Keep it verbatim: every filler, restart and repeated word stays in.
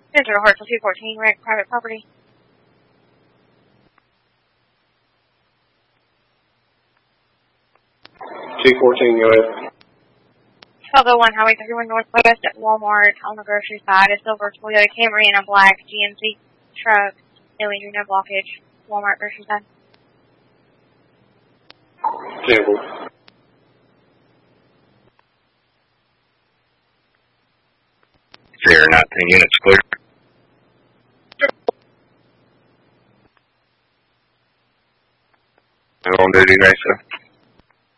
Enter to Hartsville two fourteen, wreck private property. two fourteen, go ahead. twelve oh one Highway thirty-one Northwest at Walmart on the grocery side. A silver Toyota Camry and a black G M C truck. No injury, no blockage. Walmart grocery side. Campbell. Sierra nineteen units clear. On duty, Mesa.